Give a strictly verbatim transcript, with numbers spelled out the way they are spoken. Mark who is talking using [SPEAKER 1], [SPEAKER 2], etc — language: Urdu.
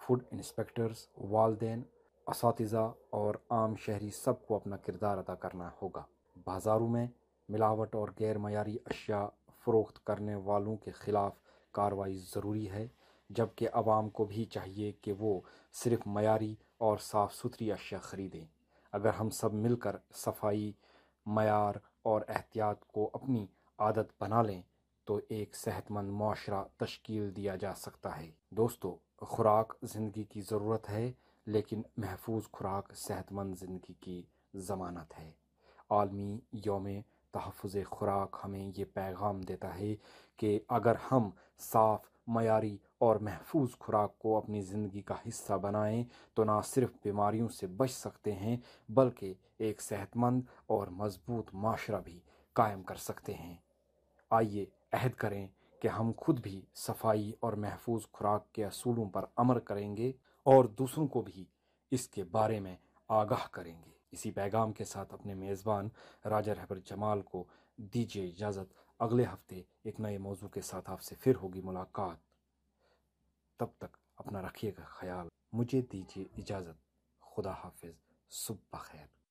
[SPEAKER 1] فوڈ انسپیکٹرز، والدین، اساتذہ اور عام شہری سب کو اپنا کردار ادا کرنا ہوگا۔ بازاروں میں ملاوٹ اور غیر معیاری اشیاء فروخت کرنے والوں کے خلاف کارروائی ضروری ہے، جبکہ عوام کو بھی چاہیے کہ وہ صرف معیاری اور صاف ستھری اشیاء خریدیں۔ اگر ہم سب مل کر صفائی، معیار اور احتیاط کو اپنی عادت بنا لیں تو ایک صحت مند معاشرہ تشکیل دیا جا سکتا ہے۔ دوستو، خوراک زندگی کی ضرورت ہے، لیکن محفوظ خوراک صحت مند زندگی کی ضمانت ہے۔ عالمی یوم تحفظ خوراک ہمیں یہ پیغام دیتا ہے کہ اگر ہم صاف، معیاری اور محفوظ خوراک کو اپنی زندگی کا حصہ بنائیں تو نہ صرف بیماریوں سے بچ سکتے ہیں بلکہ ایک صحت مند اور مضبوط معاشرہ بھی قائم کر سکتے ہیں۔ آئیے عہد کریں کہ ہم خود بھی صفائی اور محفوظ خوراک کے اصولوں پر عمل کریں گے اور دوسروں کو بھی اس کے بارے میں آگاہ کریں گے۔ اسی پیغام کے ساتھ اپنے میزبان راجہ رہبر جمال کو دیجیے اجازت۔ اگلے ہفتے ایک نئے موضوع کے ساتھ آپ سے پھر ہوگی ملاقات۔ تب تک اپنا رکھیے گا خیال۔ مجھے دیجیے اجازت۔ خدا حافظ۔ صبح بخیر۔